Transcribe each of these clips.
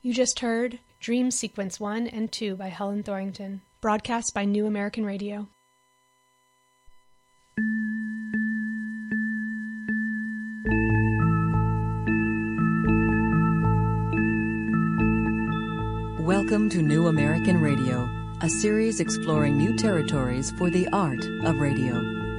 You just heard Dream Sequence 1 and 2 by Helen Thorington, broadcast by New American Radio. Welcome to New American Radio, a series exploring new territories for the art of radio.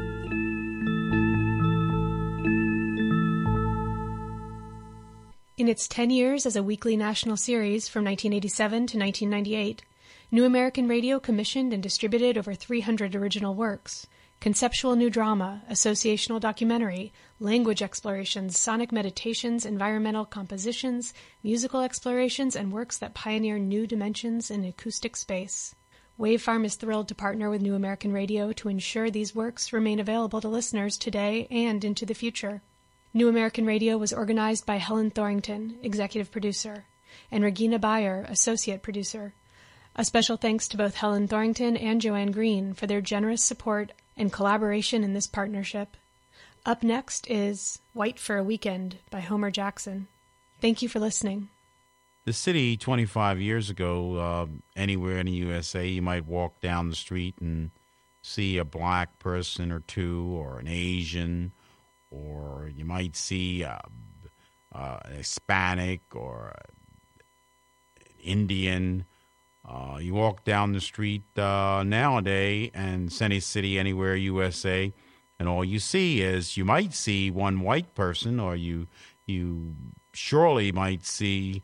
In its 10 years as a weekly national series from 1987 to 1998, New American Radio commissioned and distributed over 300 original works. Conceptual new drama, associational documentary, language explorations, sonic meditations, environmental compositions, musical explorations, and works that pioneer new dimensions in acoustic space. Wavefarm is thrilled to partner with New American Radio to ensure these works remain available to listeners today and into the future. New American Radio was organized by Helen Thorington, executive producer, and Regina Bayer, associate producer. A special thanks to both Helen Thorington and Joanne Green for their generous support and collaboration in this partnership. Up next is White for a Weekend by Homer Jackson. Thank you for listening. The city 25 years ago, anywhere in the USA, you might walk down the street and see a black person or two, or an Asian, or you might see a Hispanic or an Indian. You walk down the street nowadays in Center City, anywhere USA, and all you see is, you might see one white person, or you surely might see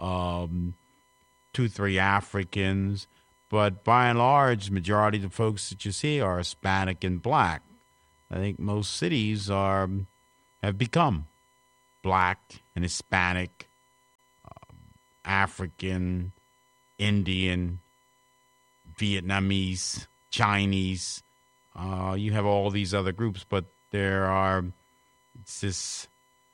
2-3 Africans, but by and large, majority of the folks that you see are Hispanic and black. I think most cities have become black and Hispanic, African, Indian, Vietnamese, Chinese. You have all these other groups, but it's this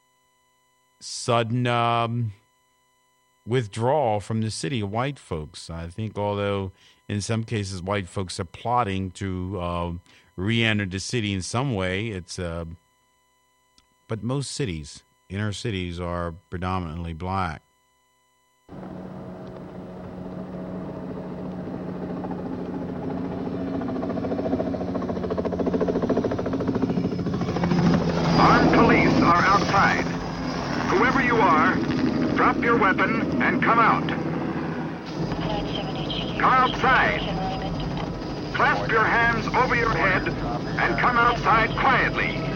sudden withdrawal from the city of white folks. I think although in some cases white folks are plotting to re-enter the city in some way, but most cities, inner cities, are predominantly black. Armed police are outside. Whoever you are, drop your weapon and come out. Come outside. Clasp your hands over your head and come outside quietly.